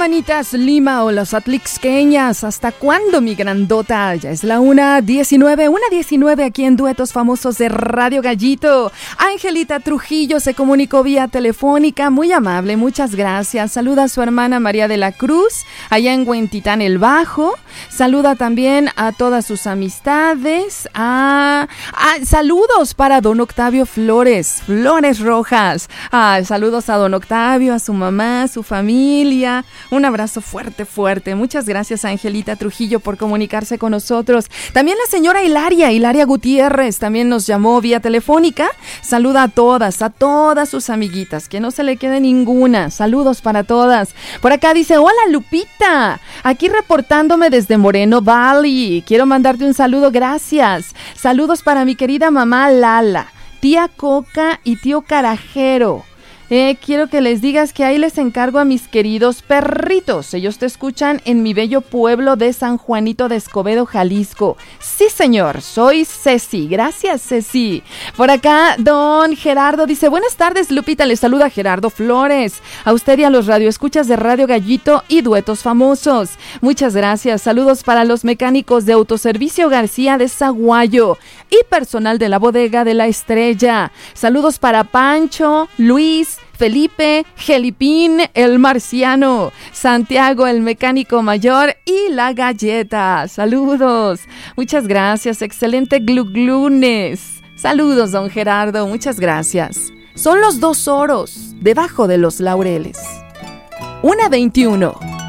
Manitas Lima o las atlixqueñas, ¿hasta cuándo mi grandota? Ya es la 1:19 aquí en Duetos Famosos de Radio Gallito. Angelita Trujillo se comunicó vía telefónica, muy amable, muchas gracias. Saluda a su hermana María de la Cruz, allá en Huentitán el Bajo. Saluda también a todas sus amistades. Saludos para don Octavio Flores Rojas. Saludos a don Octavio, a su mamá, a su familia. Un abrazo fuerte. Muchas gracias, Angelita Trujillo, por comunicarse con nosotros. También la señora Hilaria Gutiérrez, también nos llamó vía telefónica. Saluda a todas sus amiguitas, que no se le quede ninguna. Saludos para todas. Por acá dice, hola Lupita, aquí reportándome desde Moreno Valley. Quiero mandarte un saludo, gracias. Saludos para mi querida mamá Lala, tía Coca y tío Carajero. Quiero que les digas que ahí les encargo a mis queridos perritos. Ellos te escuchan en mi bello pueblo de San Juanito de Escobedo, Jalisco. Sí, señor, soy Ceci. Gracias, Ceci. Por acá, don Gerardo dice, buenas tardes, Lupita. Les saluda Gerardo Flores. A usted y a los radioescuchas de Radio Gallito y Duetos Famosos. Muchas gracias. Saludos para los mecánicos de Autoservicio García de Zaguayo y personal de la bodega de La Estrella. Saludos para Pancho, Luis, Felipe, Gelipín, el marciano, Santiago, el mecánico mayor y la galleta. Saludos. Muchas gracias. Excelente gluglunes. Saludos, don Gerardo. Muchas gracias. Son los 2 oros debajo de los laureles. 1:21.